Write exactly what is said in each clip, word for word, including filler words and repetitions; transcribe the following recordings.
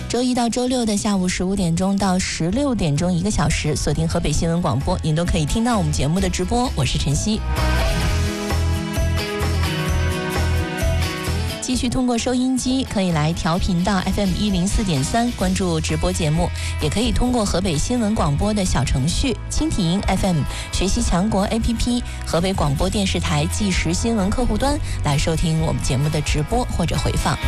周一到周六的下午十五点钟到十六点钟一个小时，锁定河北新闻广播，您都可以听到我们节目的直播。我是晨曦。继续通过收音机可以来调频到 F M 一零四点三，关注直播节目，也可以通过河北新闻广播的小程序蜻蜓 F M、 学习强国 A P P、 河北广播电视台即时新闻客户端来收听我们节目的直播或者回放。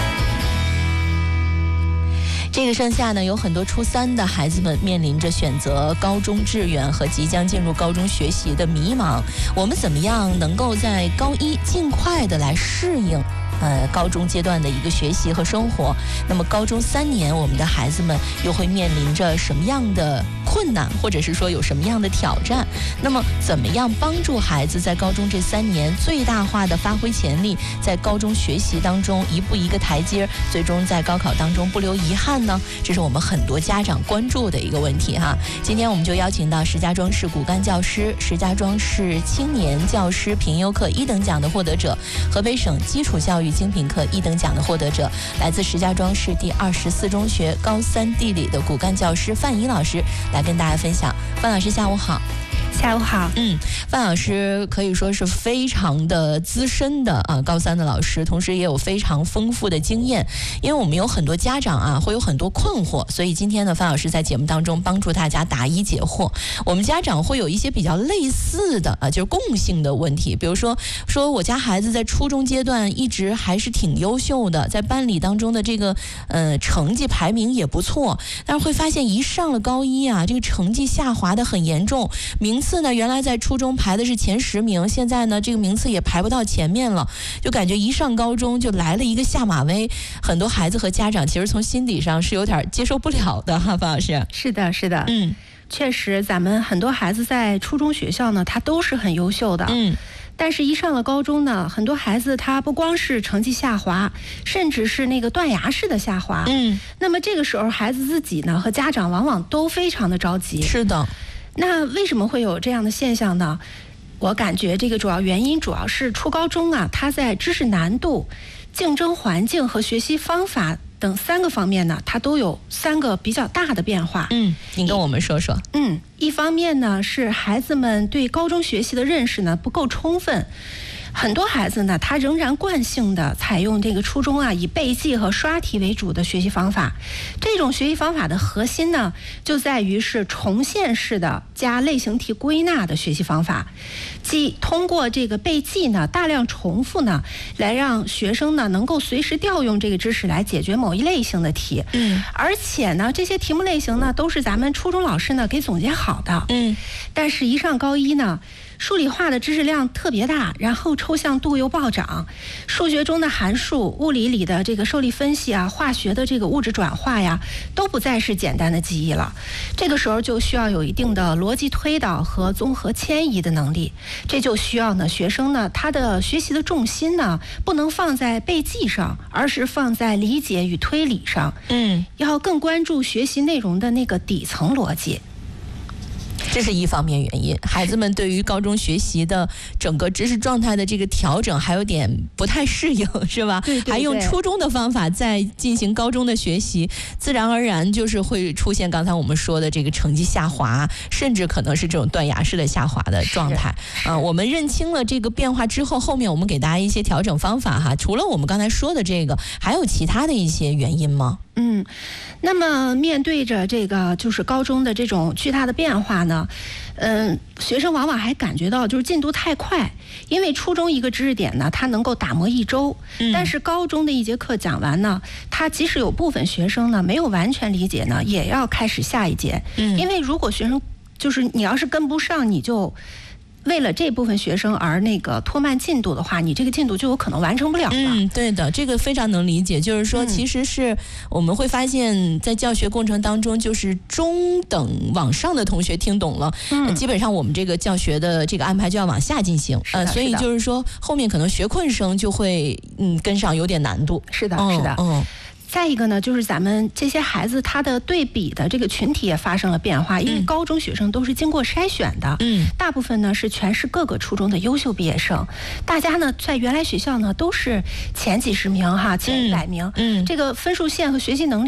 这个盛夏呢，有很多初三的孩子们面临着选择高中志愿和即将进入高中学习的迷茫。我们怎么样能够在高一尽快的来适应呃，高中阶段的一个学习和生活？那么高中三年，我们的孩子们又会面临着什么样的困难，或者是说有什么样的挑战？那么怎么样帮助孩子在高中这三年最大化的发挥潜力，在高中学习当中一步一个台阶，最终在高考当中不留遗憾呢？这是我们很多家长关注的一个问题哈。今天我们就邀请到石家庄市骨干教师、石家庄市青年教师评优课一等奖的获得者，河北省基础教育精品课一等奖的获得者，来自石家庄市第二十四中学高三地理的骨干教师范怡老师来跟大家分享。范老师下午好。 下午好。 嗯，范老师可以说是非常的资深的啊高三的老师，同时也有非常丰富的经验。因为我们有很多家长啊会有很多困惑，所以今天呢，范老师在节目当中帮助大家答疑解惑。我们家长会有一些比较类似的啊，就是共性的问题，比如说说我家孩子在初中阶段一直还是挺优秀的，在班里当中的这个呃成绩排名也不错，但是会发现一上了高一啊，这个成绩下滑的很严重，名次呢原来在初中排的是前十名，现在呢这个名次也排不到前面了，就感觉一上高中就来了一个下马威。很多孩子和家长其实从心底上是有点接受不了的哈，范老师。 是的是的， 嗯， 确实咱们很多孩子在初中学校呢他都是很优秀的， 嗯， 但是一上了高中呢，很多孩子他不光是成绩下滑，甚至是那个断崖式的下滑。 嗯， 那么这个时候孩子自己呢和家长往往都非常的着急。 是的。 那为什么会有这样的现象呢？我感觉这个主要原因主要是初高中啊，它在知识难度、竞争环境和学习方法等三个方面呢，它都有三个比较大的变化。 嗯，您跟我们说说。 嗯，一方面呢是孩子们对高中学习的认识呢不够充分。很多孩子呢，他仍然惯性的采用这个初中啊以背记和刷题为主的学习方法。这种学习方法的核心呢，就在于是重现式的加类型题归纳的学习方法，即通过这个背记呢，大量重复呢，来让学生呢能够随时调用这个知识来解决某一类型的题。 嗯， 而且呢，这些题目类型呢，都是咱们初中老师呢给总结好的。 嗯， 但是一上高一呢，数理化的知识量特别大，然后抽象度又暴涨，数学中的函数、物理里的这个受力分析啊，化学的这个物质转化呀，都不再是简单的记忆了。这个时候就需要有一定的逻辑推导和综合迁移的能力。这就需要呢，学生呢，他的学习的重心呢，不能放在背记上，而是放在理解与推理上。 嗯， 要更关注学习内容的那个底层逻辑。 这是一方面原因，孩子们对于高中学习的整个知识状态的这个调整还有点不太适应，是吧？ 对对对， 还用初中的方法在进行高中的学习，自然而然就是会出现刚才我们说的这个成绩下滑，甚至可能是这种断崖式的下滑的状态。啊、呃，我们认清了这个变化之后，后面我们给大家一些调整方法哈。除了我们刚才说的这个，还有其他的一些原因吗？ 嗯，那么面对着这个就是高中的这种巨大的变化呢，嗯，学生往往还感觉到就是进度太快，因为初中一个知识点呢，它能够打磨一周， 嗯、 但是高中的一节课讲完呢，它即使有部分学生呢没有完全理解呢，也要开始下一节， 嗯， 因为如果学生就是你要是跟不上，你就为了这部分学生而那个拖慢进度的话，你这个进度就有可能完成不了了。 嗯，对的，这个非常能理解。就是说，其实是我们会发现，在教学过程当中，就是中等往上的同学听懂了，嗯，基本上我们这个教学的这个安排就要往下进行。呃，所以就是说，后面可能学困生就会嗯跟上有点难度。 是的，是的， 嗯。 再一个呢，就是咱们这些孩子他的对比的这个群体也发生了变化，因为高中学生都是经过筛选的，嗯，大部分呢是全市各个初中的优秀毕业生，大家呢在原来学校呢都是前几十名哈，前一百名，嗯，这个分数线和学习能力